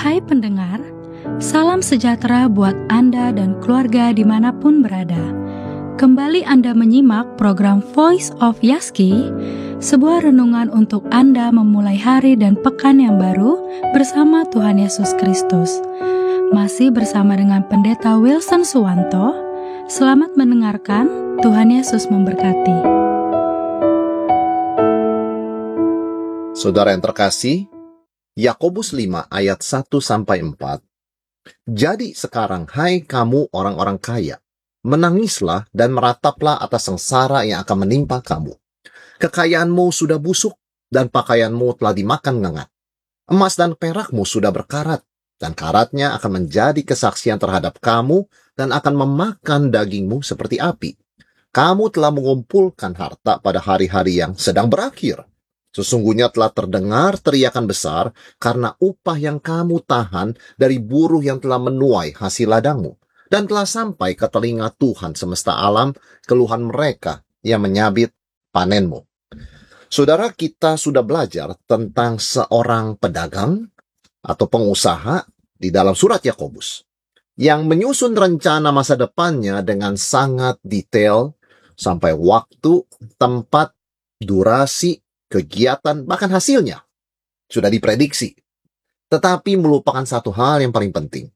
Hai pendengar, salam sejahtera buat Anda dan keluarga dimanapun berada. Kembali Anda menyimak program Voice of Yaski, sebuah renungan untuk Anda memulai hari dan pekan yang baru bersama Tuhan Yesus Kristus. Masih bersama dengan Pendeta Wilson Suwanto. Selamat mendengarkan, Tuhan Yesus memberkati. Saudara yang terkasih, Yakobus 5 ayat 1-4. Jadi sekarang, hai kamu orang-orang kaya, menangislah dan merataplah atas sengsara yang akan menimpa kamu. Kekayaanmu sudah busuk dan pakaianmu telah dimakan ngengat. Emas dan perakmu sudah berkarat, dan karatnya akan menjadi kesaksian terhadap kamu dan akan memakan dagingmu seperti api. Kamu telah mengumpulkan harta pada hari-hari yang sedang berakhir. Sesungguhnya telah terdengar teriakan besar karena upah yang kamu tahan dari buruh yang telah menuai hasil ladangmu. Dan telah sampai ke telinga Tuhan semesta alam keluhan mereka yang menyabit panenmu. Saudara, kita sudah belajar tentang seorang pedagang atau pengusaha di dalam surat Yakobus yang menyusun rencana masa depannya dengan sangat detail sampai waktu, tempat, durasi, kegiatan, bahkan hasilnya sudah diprediksi. Tetapi melupakan satu hal yang paling penting.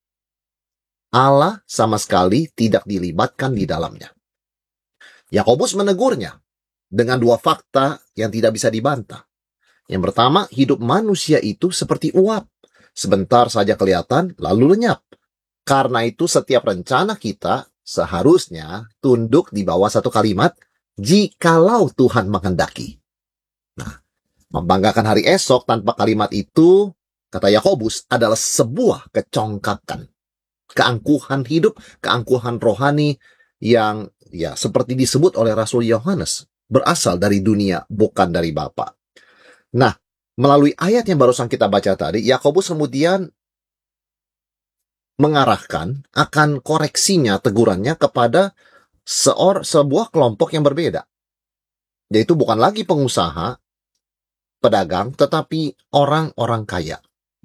Allah sama sekali tidak dilibatkan di dalamnya. Yakobus menegurnya dengan dua fakta yang tidak bisa dibantah. Yang pertama, hidup manusia itu seperti uap. Sebentar saja kelihatan, lalu lenyap. Karena itu setiap rencana kita seharusnya tunduk di bawah satu kalimat, jikalau Tuhan menghendaki. Nah, membanggakan hari esok tanpa kalimat itu, kata Yakobus, adalah sebuah kecongkakan. Keangkuhan hidup, keangkuhan rohani yang seperti disebut oleh Rasul Yohanes, berasal dari dunia, bukan dari Bapa. Nah, melalui ayat yang barusan kita baca tadi, Yakobus kemudian mengarahkan akan koreksinya, tegurannya kepada sebuah kelompok yang berbeda. Yaitu bukan lagi pengusaha, pedagang, tetapi orang-orang kaya.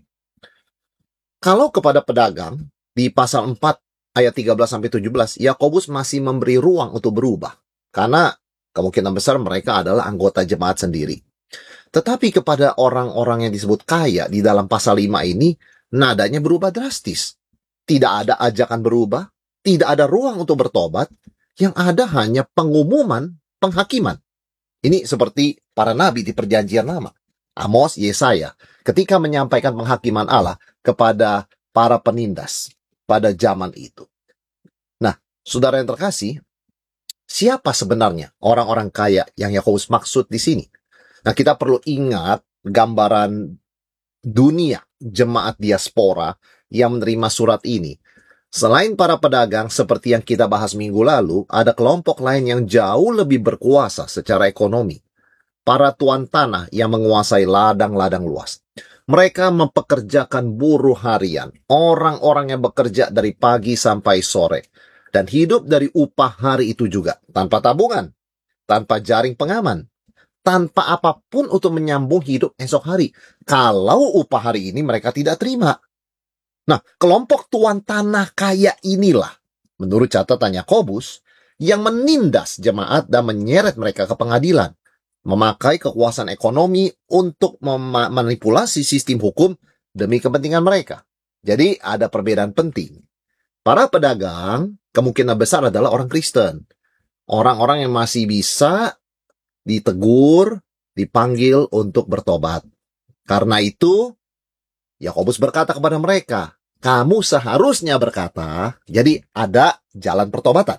Kalau kepada pedagang, di pasal 4 ayat 13-17, Yakobus masih memberi ruang untuk berubah. Karena kemungkinan besar mereka adalah anggota jemaat sendiri. Tetapi kepada orang-orang yang disebut kaya di dalam pasal 5 ini, nadanya berubah drastis. Tidak ada ajakan berubah, tidak ada ruang untuk bertobat, yang ada hanya pengumuman penghakiman. Ini seperti para nabi di perjanjian lama. Amos, Yesaya, ketika menyampaikan penghakiman Allah kepada para penindas pada zaman itu. Nah, saudara yang terkasih, siapa sebenarnya orang-orang kaya yang Yakobus maksud di sini? Nah, kita perlu ingat gambaran dunia jemaat diaspora yang menerima surat ini. Selain para pedagang seperti yang kita bahas minggu lalu, ada kelompok lain yang jauh lebih berkuasa secara ekonomi. Para tuan tanah yang menguasai ladang-ladang luas. Mereka mempekerjakan buruh harian, orang-orang yang bekerja dari pagi sampai sore, dan hidup dari upah hari itu juga, tanpa tabungan, tanpa jaring pengaman, tanpa apapun untuk menyambung hidup esok hari. Kalau upah hari ini mereka tidak terima. Nah, kelompok tuan tanah kaya inilah, menurut catatan Yakobus, yang menindas jemaat dan menyeret mereka ke pengadilan. Memakai kekuasaan ekonomi untuk memanipulasi sistem hukum demi kepentingan mereka. Jadi ada perbedaan penting. Para pedagang kemungkinan besar adalah orang Kristen. Orang-orang yang masih bisa ditegur, dipanggil untuk bertobat. Karena itu, Yakobus berkata kepada mereka, kamu seharusnya berkata, jadi ada jalan pertobatan.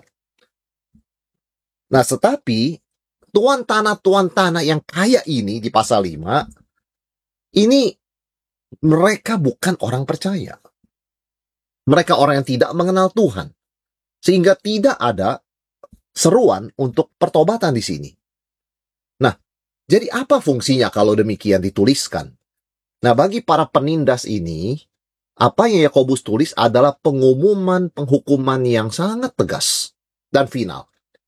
Nah, tetapi tuan tanah yang kaya ini di pasal 5, ini mereka bukan orang percaya. Mereka orang yang tidak mengenal Tuhan. Sehingga tidak ada seruan untuk pertobatan di sini. Nah, jadi apa fungsinya kalau demikian dituliskan? Nah, bagi para penindas ini, apa yang Yakobus tulis adalah pengumuman penghukuman yang sangat tegas dan final.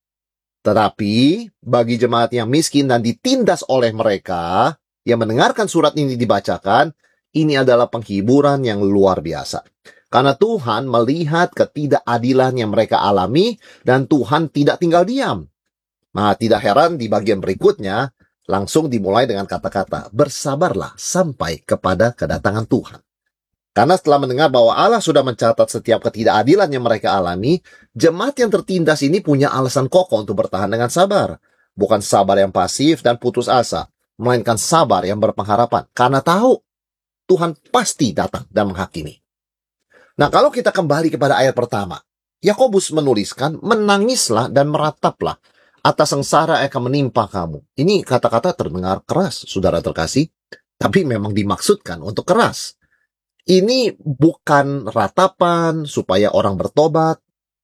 Tetapi bagi jemaat yang miskin dan ditindas oleh mereka yang mendengarkan surat ini dibacakan, ini adalah penghiburan yang luar biasa. Karena Tuhan melihat ketidakadilan yang mereka alami dan Tuhan tidak tinggal diam. Nah, tidak heran di bagian berikutnya langsung dimulai dengan kata-kata, bersabarlah sampai kepada kedatangan Tuhan. Karena setelah mendengar bahwa Allah sudah mencatat setiap ketidakadilan yang mereka alami, jemaat yang tertindas ini punya alasan kokoh untuk bertahan dengan sabar. Bukan sabar yang pasif dan putus asa, melainkan sabar yang berpengharapan. Karena tahu Tuhan pasti datang dan menghakimi. Nah, kalau kita kembali kepada ayat pertama, Yakobus menuliskan, menangislah dan merataplah atas sengsara yang akan menimpa kamu. Ini kata-kata terdengar keras, saudara terkasih, tapi memang dimaksudkan untuk keras. Ini bukan ratapan supaya orang bertobat.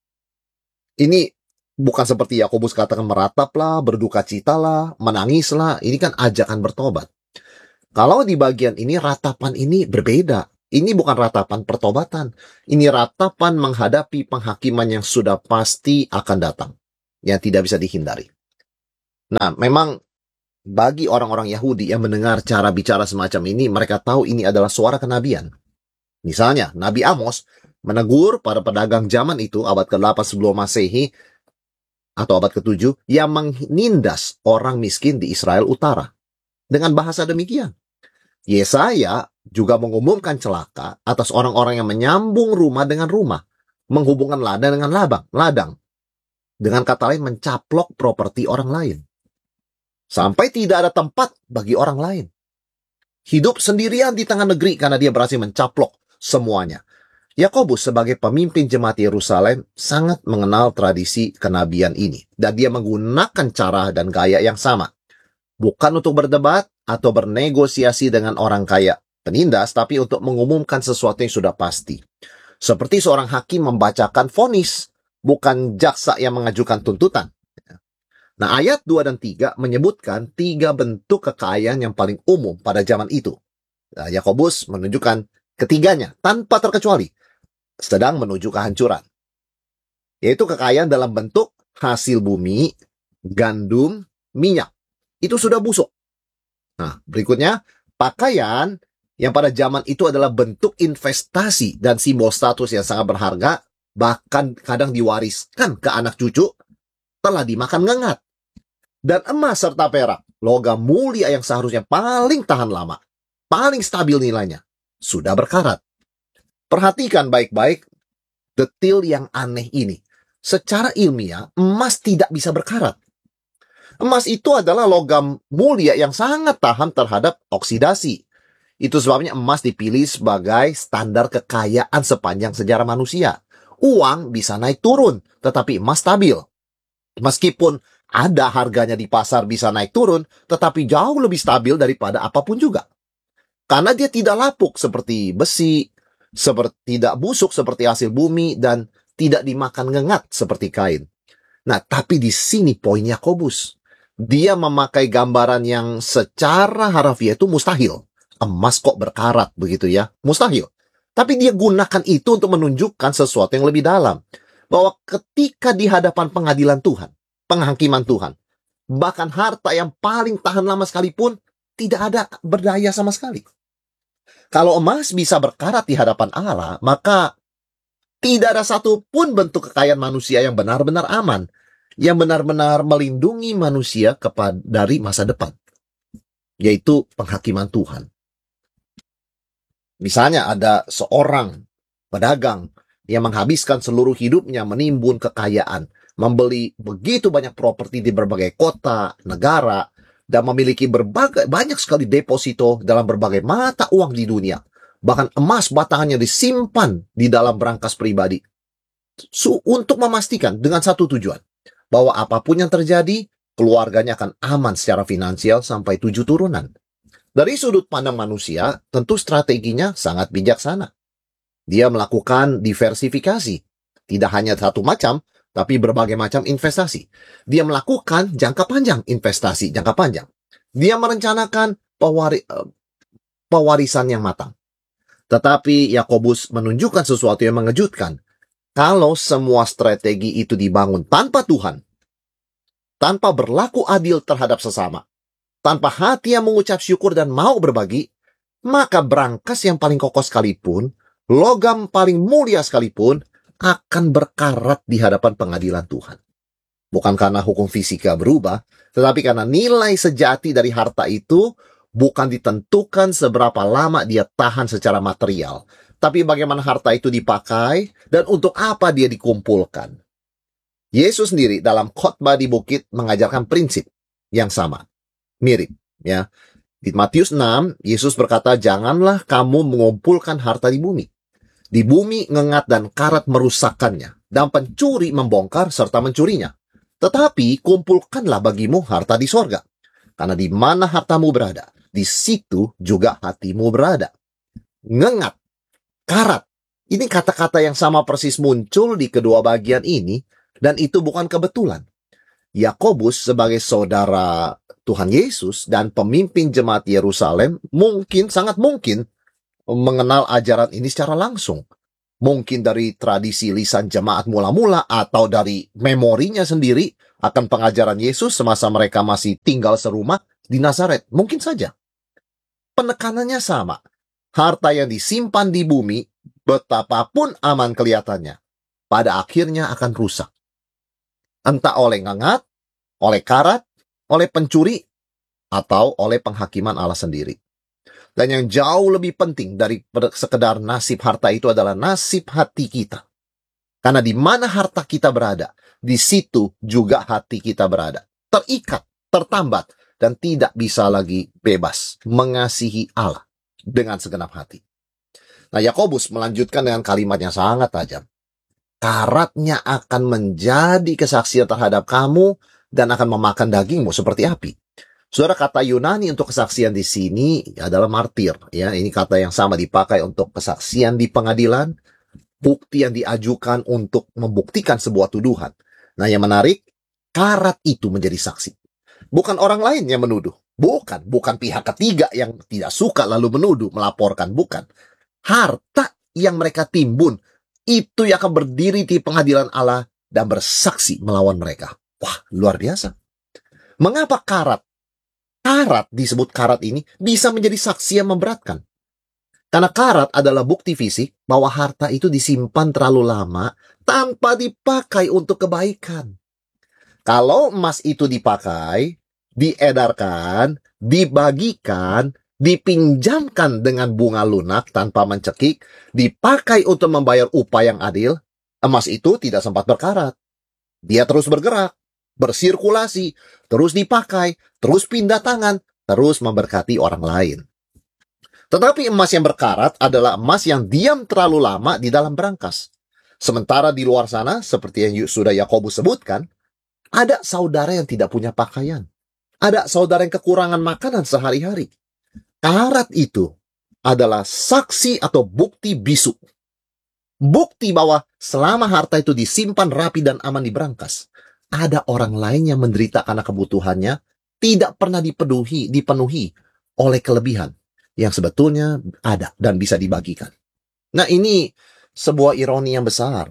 Ini bukan seperti Yakobus katakan merataplah, berduka citalah, menangislah. Ini kan ajakan bertobat. Kalau di bagian ini ratapan ini berbeda. Ini bukan ratapan pertobatan. Ini ratapan menghadapi penghakiman yang sudah pasti akan datang. Yang tidak bisa dihindari. Nah, memang bagi orang-orang Yahudi yang mendengar cara bicara semacam ini, mereka tahu ini adalah suara kenabian. Misalnya, Nabi Amos menegur para pedagang zaman itu, abad ke-8 sebelum Masehi, atau abad ke-7, yang menindas orang miskin di Israel Utara. Dengan bahasa demikian. Yesaya juga mengumumkan celaka atas orang-orang yang menyambung rumah dengan rumah, menghubungkan ladang dengan ladang. Dengan kata lain, mencaplok properti orang lain. Sampai tidak ada tempat bagi orang lain. Hidup sendirian di tengah negeri karena dia berhasil mencaplok semuanya. Yakobus sebagai pemimpin jemaat Yerusalem sangat mengenal tradisi kenabian ini. Dan dia menggunakan cara dan gaya yang sama. Bukan untuk berdebat atau bernegosiasi dengan orang kaya penindas, tapi untuk mengumumkan sesuatu yang sudah pasti. Seperti seorang hakim membacakan vonis, bukan jaksa yang mengajukan tuntutan. Nah, ayat 2 dan 3 menyebutkan 3 bentuk kekayaan yang paling umum pada zaman itu. Nah, Yakobus menunjukkan ketiganya tanpa terkecuali sedang menuju kehancuran. Yaitu kekayaan dalam bentuk hasil bumi, gandum, minyak. Itu sudah busuk. Nah, berikutnya, pakaian yang pada zaman itu adalah bentuk investasi dan simbol status yang sangat berharga, bahkan kadang diwariskan ke anak cucu, telah dimakan ngengat. Dan emas serta perak, logam mulia yang seharusnya paling tahan lama, paling stabil nilainya, sudah berkarat. Perhatikan baik-baik detail yang aneh ini. Secara ilmiah, emas tidak bisa berkarat. Emas itu adalah logam mulia yang sangat tahan terhadap oksidasi. Itu sebabnya emas dipilih sebagai standar kekayaan sepanjang sejarah manusia. Uang bisa naik turun, tetapi emas stabil. Meskipun ada harganya di pasar bisa naik turun, tetapi jauh lebih stabil daripada apapun juga. Karena dia tidak lapuk seperti besi, tidak busuk seperti hasil bumi, dan tidak dimakan ngengat seperti kain. Nah, tapi di sini poin Yakobus. Dia memakai gambaran yang secara harafiah itu mustahil. Emas kok berkarat begitu ya? Mustahil. Tapi dia gunakan itu untuk menunjukkan sesuatu yang lebih dalam. Bahwa ketika di hadapan pengadilan Tuhan, penghakiman Tuhan, bahkan harta yang paling tahan lama sekalipun tidak ada berdaya sama sekali. Kalau emas bisa berkarat di hadapan Allah, maka tidak ada satupun bentuk kekayaan manusia yang benar-benar aman, yang benar-benar melindungi manusia dari masa depan, yaitu penghakiman Tuhan. Misalnya ada seorang pedagang yang menghabiskan seluruh hidupnya menimbun kekayaan, membeli begitu banyak properti di berbagai kota, negara, dan memiliki banyak sekali deposito dalam berbagai mata uang di dunia. Bahkan emas batangannya disimpan di dalam brankas pribadi. Untuk memastikan dengan satu tujuan, bahwa apapun yang terjadi, keluarganya akan aman secara finansial sampai 7 turunan. Dari sudut pandang manusia, tentu strateginya sangat bijaksana. Dia melakukan diversifikasi. Tidak hanya satu macam, tapi berbagai macam investasi. Dia melakukan jangka panjang investasi, jangka panjang. Dia merencanakan pewarisan yang matang. Tetapi Yakobus menunjukkan sesuatu yang mengejutkan. Kalau semua strategi itu dibangun tanpa Tuhan, tanpa berlaku adil terhadap sesama, tanpa hati yang mengucap syukur dan mau berbagi, maka brankas yang paling kokoh sekalipun, logam paling mulia sekalipun, akan berkarat di hadapan pengadilan Tuhan. Bukan karena hukum fisika berubah, tetapi karena nilai sejati dari harta itu bukan ditentukan seberapa lama dia tahan secara material, tapi bagaimana harta itu dipakai dan untuk apa dia dikumpulkan. Yesus sendiri dalam khotbah di bukit mengajarkan prinsip yang sama, mirip, ya. Di Matius 6, Yesus berkata, "Janganlah kamu mengumpulkan harta di bumi. Di bumi ngengat dan karat merusakkannya, dan pencuri membongkar serta mencurinya. Tetapi kumpulkanlah bagimu harta di sorga. Karena di mana hartamu berada, di situ juga hatimu berada." Ngengat, karat, ini kata-kata yang sama persis muncul di kedua bagian ini, dan itu bukan kebetulan. Yakobus sebagai saudara Tuhan Yesus dan pemimpin jemaat Yerusalem sangat mungkin mengenal ajaran ini secara langsung. Mungkin dari tradisi lisan jemaat mula-mula atau dari memorinya sendiri akan pengajaran Yesus semasa mereka masih tinggal serumah di Nazaret. Mungkin saja. Penekanannya sama. Harta yang disimpan di bumi, betapapun aman kelihatannya, pada akhirnya akan rusak. Entah oleh ngengat, oleh karat, oleh pencuri, atau oleh penghakiman Allah sendiri. Dan yang jauh lebih penting dari sekedar nasib harta itu adalah nasib hati kita. Karena di mana harta kita berada, di situ juga hati kita berada. Terikat, tertambat, dan tidak bisa lagi bebas mengasihi Allah dengan segenap hati. Nah, Yakobus melanjutkan dengan kalimat yang sangat tajam. Karatnya akan menjadi kesaksian terhadap kamu dan akan memakan dagingmu seperti api. Saudara, kata Yunani untuk kesaksian di sini adalah martir. Ya, ini kata yang sama dipakai untuk kesaksian di pengadilan, bukti yang diajukan untuk membuktikan sebuah tuduhan. Nah, yang menarik, karat itu menjadi saksi. Bukan orang lain yang menuduh. Bukan pihak ketiga yang tidak suka lalu menuduh, melaporkan. Bukan. Harta yang mereka timbun, itu yang akan berdiri di pengadilan Allah dan bersaksi melawan mereka. Wah, luar biasa. Mengapa karat? Karat disebut karat ini bisa menjadi saksi yang memberatkan. Karena karat adalah bukti fisik bahwa harta itu disimpan terlalu lama tanpa dipakai untuk kebaikan. Kalau emas itu dipakai, diedarkan, dibagikan, dipinjamkan dengan bunga lunak tanpa mencekik, dipakai untuk membayar upah yang adil, emas itu tidak sempat berkarat. Dia terus bergerak, bersirkulasi, terus dipakai, terus pindah tangan, terus memberkati orang lain. Tetapi emas yang berkarat adalah emas yang diam terlalu lama di dalam brankas. Sementara di luar sana, seperti yang sudah Yakobus sebutkan, ada saudara yang tidak punya pakaian. Ada saudara yang kekurangan makanan sehari-hari. Karat itu adalah saksi atau bukti bisu. Bukti bahwa selama harta itu disimpan rapi dan aman di brankas, ada orang lain yang menderita karena kebutuhannya tidak pernah dipenuhi oleh kelebihan yang sebetulnya ada dan bisa dibagikan. Nah, ini sebuah ironi yang besar.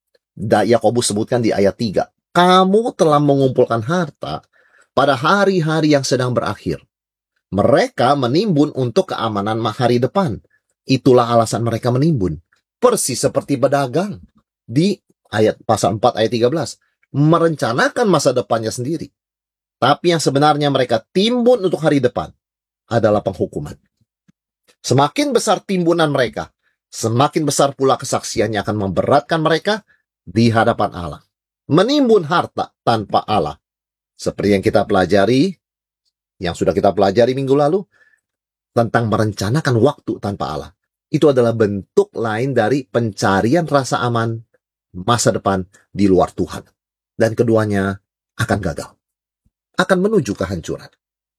Yakobus sebutkan di ayat 3. Kamu telah mengumpulkan harta pada hari-hari yang sedang berakhir. Mereka menimbun untuk keamanan hari depan. Itulah alasan mereka menimbun. Persis seperti pedagang di pasal 4 ayat 13. Merencanakan masa depannya sendiri. Tapi yang sebenarnya mereka timbun untuk hari depan adalah penghukuman. Semakin besar timbunan mereka, semakin besar pula kesaksiannya akan memberatkan mereka di hadapan Allah. Menimbun harta tanpa Allah. Seperti yang kita pelajari, yang sudah kita pelajari minggu lalu, tentang merencanakan waktu tanpa Allah. Itu adalah bentuk lain dari pencarian rasa aman masa depan di luar Tuhan. Dan keduanya akan gagal. Akan menuju kehancuran.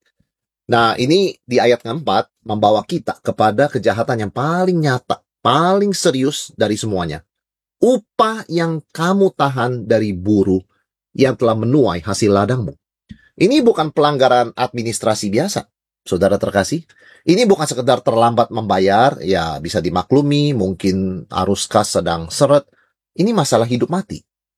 Nah, ini di ayat keempat membawa kita kepada kejahatan yang paling nyata, paling serius dari semuanya. Upah yang kamu tahan dari buruh yang telah menuai hasil ladangmu. Ini bukan pelanggaran administrasi biasa, saudara terkasih. Ini bukan sekedar terlambat membayar, ya bisa dimaklumi, mungkin arus kas sedang seret. Ini masalah hidup mati.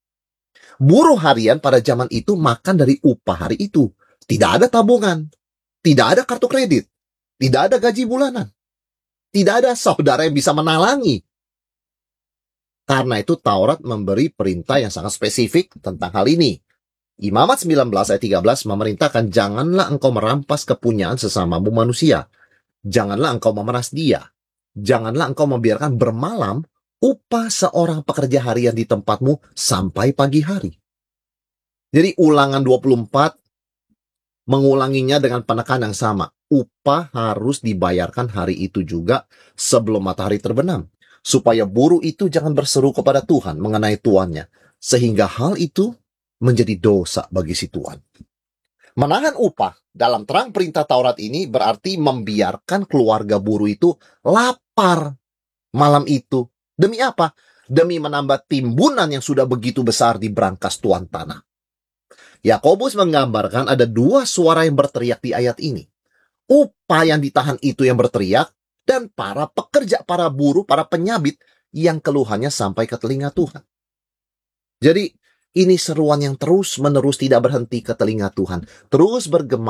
Buruh harian pada zaman itu makan dari upah hari itu. Tidak ada tabungan, tidak ada kartu kredit, tidak ada gaji bulanan. Tidak ada saudara yang bisa menalangi. Karena itu Taurat memberi perintah yang sangat spesifik tentang hal ini. Imamat 19 ayat 13 memerintahkan, janganlah engkau merampas kepunyaan sesamamu manusia. Janganlah engkau memeras dia. Janganlah engkau membiarkan bermalam upah seorang pekerja harian di tempatmu sampai pagi hari. Jadi Ulangan 24 mengulanginya dengan penekanan yang sama. Upah harus dibayarkan hari itu juga sebelum matahari terbenam. Supaya buruh itu jangan berseru kepada Tuhan mengenai tuannya. Sehingga hal itu menjadi dosa bagi si tuan. Menahan upah dalam terang perintah Taurat ini berarti membiarkan keluarga buruh itu lapar malam itu. Demi apa? Demi menambah timbunan yang sudah begitu besar di brankas tuan tanah. Yakobus menggambarkan ada dua suara yang berteriak di ayat ini. Upah yang ditahan itu yang berteriak, dan para pekerja, para buruh, para penyabit yang keluhannya sampai ke telinga Tuhan. Jadi, ini seruan yang terus-menerus tidak berhenti ke telinga Tuhan. Terus bergema